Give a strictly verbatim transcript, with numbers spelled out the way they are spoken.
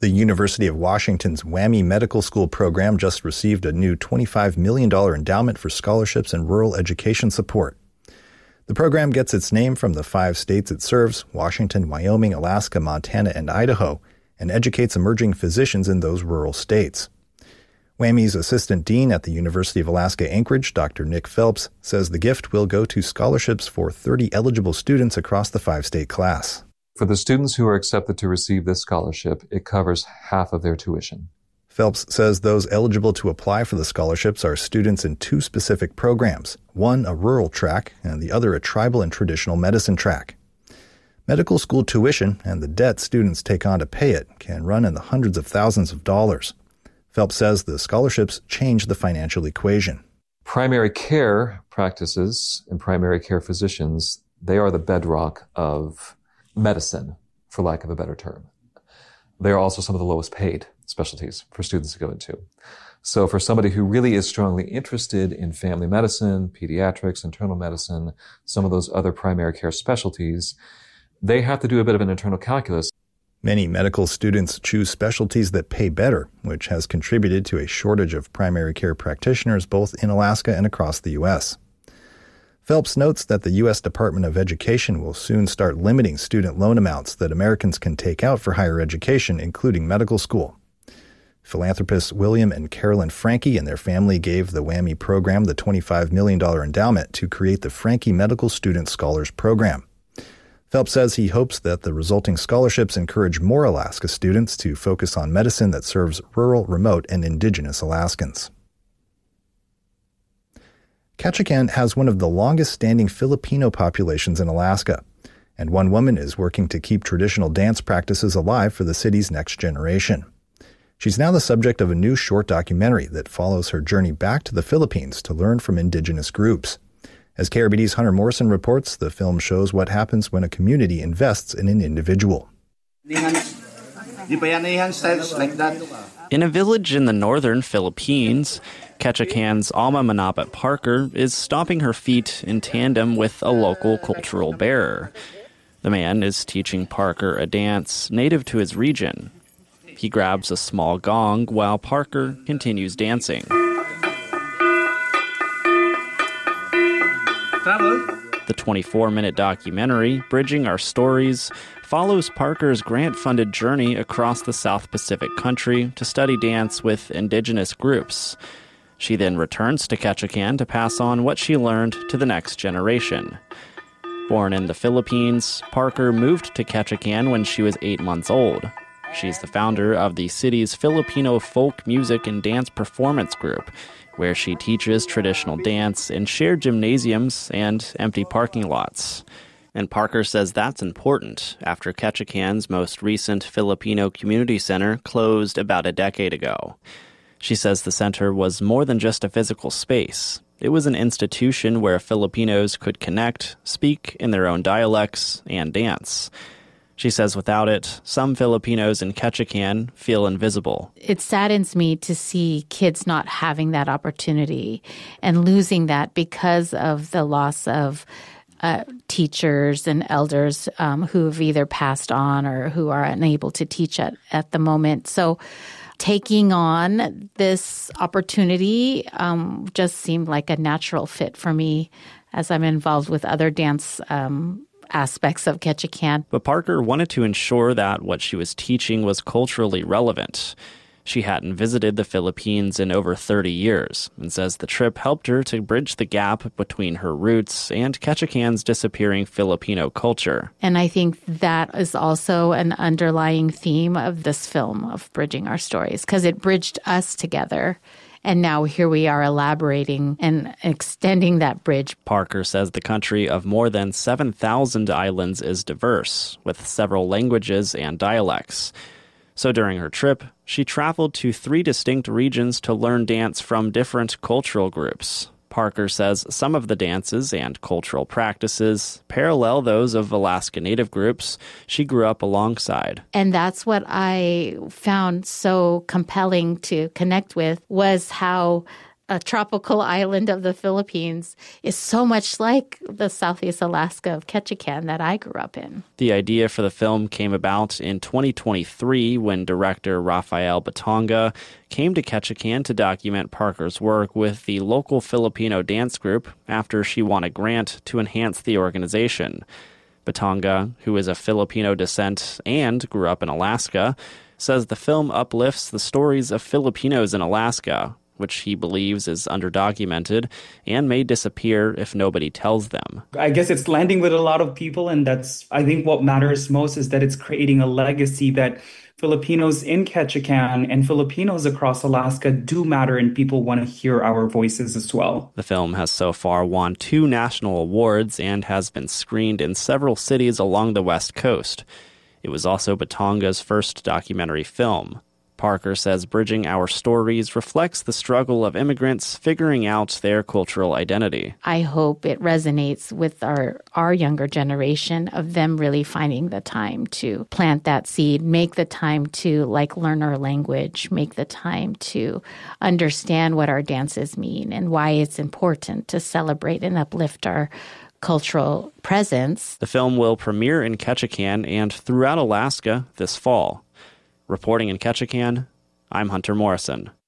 The University of Washington's WWAMI Medical School program just received a new twenty-five million dollars endowment for scholarships and rural education support. The program gets its name from the five states it serves, Washington, Wyoming, Alaska, Montana, and Idaho, and educates emerging physicians in those rural states. WWAMI's assistant dean at the University of Alaska Anchorage, Doctor Nick Phelps, says the gift will go to scholarships for thirty eligible students across the five-state class. For the students who are accepted to receive this scholarship, it covers half of their tuition. Phelps says those eligible to apply for the scholarships are students in two specific programs, one a rural track and the other a tribal and traditional medicine track. Medical school tuition and the debt students take on to pay it can run in the hundreds of thousands of dollars. Phelps says the scholarships change the financial equation. Primary care practices and primary care physicians, they are the bedrock of medicine, for lack of a better term. They are also some of the lowest paid specialties for students to go into. So for somebody who really is strongly interested in family medicine, pediatrics, internal medicine, some of those other primary care specialties, they have to do a bit of an internal calculus. Many medical students choose specialties that pay better, which has contributed to a shortage of primary care practitioners both in Alaska and across the U S. Phelps notes that the U S Department of Education will soon start limiting student loan amounts that Americans can take out for higher education, including medical school. Philanthropists William and Carolyn Franke and their family gave the WWAMI program the twenty-five million dollars endowment to create the Franke Medical Student Scholars Program. Phelps says he hopes that the resulting scholarships encourage more Alaska students to focus on medicine that serves rural, remote, and indigenous Alaskans. Ketchikan has one of the longest-standing Filipino populations in Alaska, and one woman is working to keep traditional dance practices alive for the city's next generation. She's now the subject of a new short documentary that follows her journey back to the Philippines to learn from indigenous groups. As K R B D's Hunter Morrison reports, the film shows what happens when a community invests in an individual. In a village in the northern Philippines, Ketchikan's Alma Manabat Parker is stomping her feet in tandem with a local cultural bearer. The man is teaching Parker a dance native to his region. He grabs a small gong while Parker continues dancing. The twenty-four minute documentary, Bridging Our Stories, follows Parker's grant-funded journey across the South Pacific country to study dance with indigenous groups. She then returns to Ketchikan to pass on what she learned to the next generation. Born in the Philippines, Parker moved to Ketchikan when she was eight months old. She's the founder of the city's Filipino folk music and dance performance group, where she teaches traditional dance in shared gymnasiums and empty parking lots. And Parker says that's important after Ketchikan's most recent Filipino community center closed about a decade ago. She says the center was more than just a physical space. It was an institution where Filipinos could connect, speak in their own dialects, and dance. She says without it, some Filipinos in Ketchikan feel invisible. It saddens me to see kids not having that opportunity and losing that because of the loss of uh, teachers and elders um, who have either passed on or who are unable to teach at, at the moment. So taking on this opportunity um, just seemed like a natural fit for me as I'm involved with other dance um aspects of Ketchikan. But Parker wanted to ensure that what she was teaching was culturally relevant. She hadn't visited the Philippines in over thirty years and says the trip helped her to bridge the gap between her roots and Ketchikan's disappearing Filipino culture. And I think that is also an underlying theme of this film, of Bridging Our Stories, because it bridged us together. And now here we are elaborating and extending that bridge. Parker says the country of more than seven thousand islands is diverse, with several languages and dialects. So during her trip, she traveled to three distinct regions to learn dance from different cultural groups. Parker says some of the dances and cultural practices parallel those of Alaska Native groups she grew up alongside. And that's what I found so compelling to connect with, was how a tropical island of the Philippines is so much like the Southeast Alaska of Ketchikan that I grew up in. The idea for the film came about in twenty twenty-three when director Rafael Batonga came to Ketchikan to document Parker's work with the local Filipino dance group after she won a grant to enhance the organization. Batonga, who is of Filipino descent and grew up in Alaska, says the film uplifts the stories of Filipinos in Alaska, which he believes is underdocumented and may disappear if nobody tells them. I guess it's landing with a lot of people, and that's, I think what matters most is that it's creating a legacy that Filipinos in Ketchikan and Filipinos across Alaska do matter, and people want to hear our voices as well. The film has so far won two national awards and has been screened in several cities along the West Coast. It was also Batonga's first documentary film. Parker says Bridging Our Stories reflects the struggle of immigrants figuring out their cultural identity. I hope it resonates with our, our younger generation of them really finding the time to plant that seed, make the time to like learn our language, make the time to understand what our dances mean and why it's important to celebrate and uplift our cultural presence. The film will premiere in Ketchikan and throughout Alaska this fall. Reporting in Ketchikan, I'm Hunter Morrison.